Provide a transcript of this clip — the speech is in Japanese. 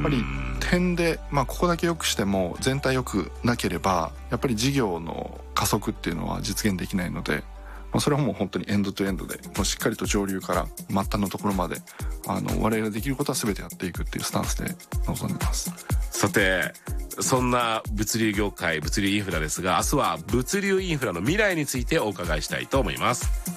ぱり点で、ここだけ良くしても全体良くなければやっぱり事業の加速っていうのは実現できないので、それはもう本当にエンドトゥエンドでもうしっかりと上流から末端のところまで我々ができることは全てやっていくっていうスタンスで臨んでます。 さてそんな物流業界、物流インフラですが、明日は物流インフラの未来についてお伺いしたいと思います。